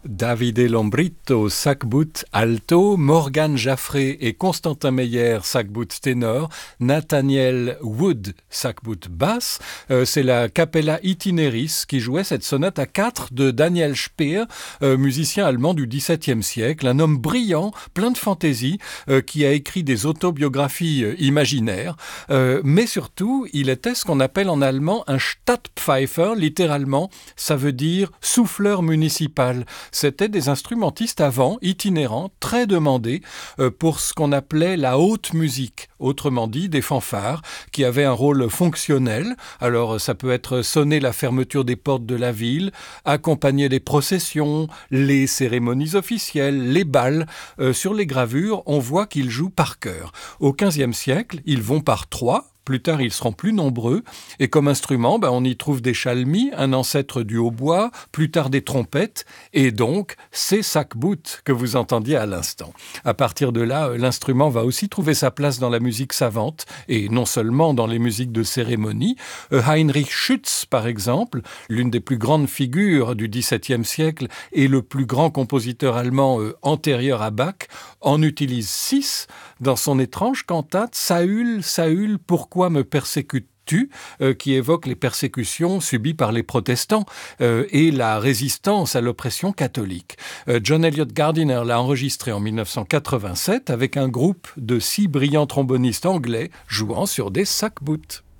Davide Lambrito, sac-bout alto, Morgan Jaffré et Constantin Meyer, sac-bout ténor, Nathaniel Wood, sac-bout basse. C'est la Capella Itineris qui jouait cette sonate à 4 de Daniel Speer, musicien allemand du XVIIe siècle, un homme brillant, plein de fantaisie, qui a écrit des autobiographies imaginaires, mais surtout, il était ce qu'on appelle en allemand un Stadtpfeifer, littéralement, ça veut dire souffleur municipal. C'était des instrumentistes avant, itinérants, très demandés pour ce qu'on appelait la haute musique, autrement dit des fanfares, qui avaient un rôle fonctionnel. Alors ça peut être sonner la fermeture des portes de la ville, accompagner les processions, les cérémonies officielles, les bals. Sur les gravures, on voit qu'ils jouent par chœur. Au XVe siècle, ils vont par trois. Plus tard, ils seront plus nombreux. Et comme instrument, on y trouve des chalmis, un ancêtre du hautbois, plus tard des trompettes, et donc ces sac-bout que vous entendiez à l'instant. À partir de là, l'instrument va aussi trouver sa place dans la musique savante, et non seulement dans les musiques de cérémonie. Heinrich Schütz, par exemple, l'une des plus grandes figures du XVIIe siècle et le plus grand compositeur allemand antérieur à Bach, en utilise 6 dans son étrange cantate « Saül, Saül, pourquoi me persécutes-tu » qui évoque les persécutions subies par les protestants et la résistance à l'oppression catholique. John Eliot Gardiner l'a enregistré en 1987 avec un groupe de 6 brillants trombonistes anglais jouant sur des sac-bout.